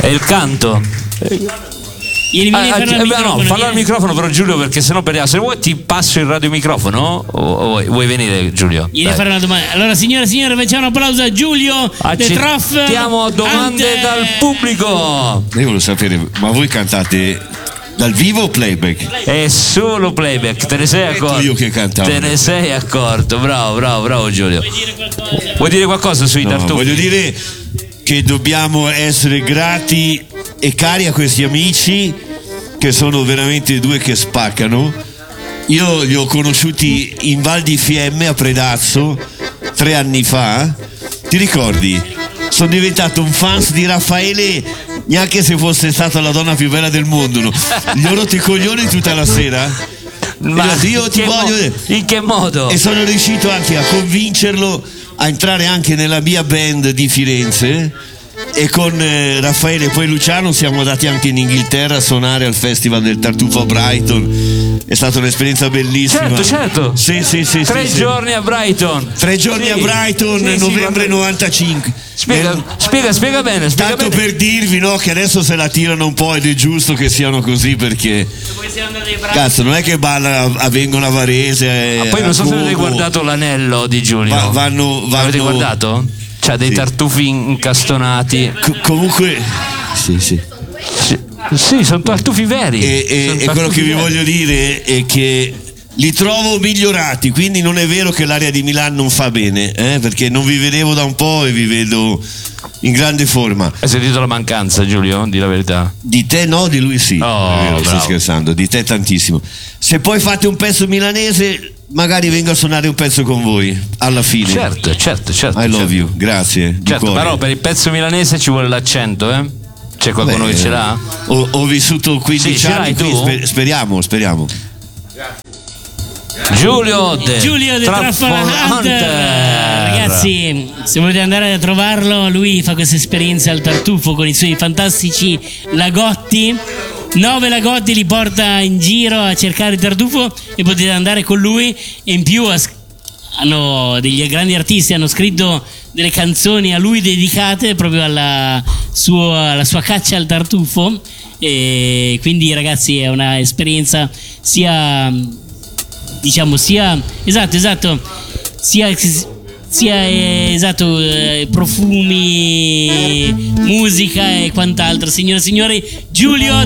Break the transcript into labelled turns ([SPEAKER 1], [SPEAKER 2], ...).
[SPEAKER 1] È il canto. No, parla al microfono però Giulio, perché sennò perdiamo. Se vuoi ti passo il radiomicrofono o vuoi venire Giulio?
[SPEAKER 2] Vieni a fare una domanda. Allora signore e signori, facciamo un applauso a Giulio.
[SPEAKER 1] Accettiamo domande dal pubblico.
[SPEAKER 3] Io volevo sapere, ma voi cantate dal vivo o playback?
[SPEAKER 1] È solo playback, te ne sei accorto?
[SPEAKER 3] Io che cantavo.
[SPEAKER 1] Te ne sei accorto, bravo Giulio. Vuoi dire qualcosa sui tartufi?
[SPEAKER 3] Voglio dire che dobbiamo essere grati e cari a questi amici, che sono veramente due che spaccano. Io li ho conosciuti in Val di Fiemme a Predazzo 3 anni fa. Ti ricordi? Sono diventato un fan di Raffaele, neanche se fosse stata la donna più bella del mondo, no? Gli ho rotto i coglioni tutta la sera.
[SPEAKER 1] Ma
[SPEAKER 3] io ti voglio vedere.
[SPEAKER 1] In che modo?
[SPEAKER 3] E sono riuscito anche a convincerlo a entrare anche nella mia band di Firenze, e con Raffaele e poi Luciano siamo andati anche in Inghilterra a suonare al Festival del Tartufo a Brighton. È stata un'esperienza bellissima.
[SPEAKER 1] Certo.
[SPEAKER 3] Sì.
[SPEAKER 1] 3 giorni a Brighton.
[SPEAKER 3] 3 giorni a Brighton, novembre 95.
[SPEAKER 1] Spiega bene.
[SPEAKER 3] Tanto per dirvi, no, che adesso se la tirano un po' ed è giusto che siano così, perché cazzo, non è che vengono a Varese.
[SPEAKER 1] Poi non so se avete guardato l'anello di Giulio. L'avete guardato? C'ha dei tartufi incastonati.
[SPEAKER 3] Comunque
[SPEAKER 1] sì, sono tartufi veri.
[SPEAKER 3] E quello che vi voglio dire è che li trovo migliorati, quindi non è vero che l'area di Milano non fa bene, perché non vi vedevo da un po' e vi vedo in grande forma.
[SPEAKER 1] Hai sentito la mancanza, Giulio? Di la verità.
[SPEAKER 3] Di te no, di lui sì. Sto scherzando, di te tantissimo. Se poi fate un pezzo milanese, magari vengo a suonare un pezzo con voi alla fine.
[SPEAKER 1] Certo.
[SPEAKER 3] I love you, grazie.
[SPEAKER 1] Certo, però per il pezzo milanese ci vuole l'accento, eh? C'è qualcuno che ce l'ha?
[SPEAKER 3] Ho vissuto 15 anni qui, speriamo.
[SPEAKER 1] Giulio de
[SPEAKER 2] Traffola Hunter. Ragazzi, se volete andare a trovarlo, lui fa questa esperienza al tartufo con i suoi fantastici lagotti. 9 lagotti li porta in giro a cercare il tartufo e potete andare con lui. E in più hanno degli grandi artisti, hanno scritto delle canzoni a lui dedicate proprio alla sua caccia al tartufo. E quindi ragazzi è una esperienza sia profumi, musica e quant'altro. Signore e signori, Giulio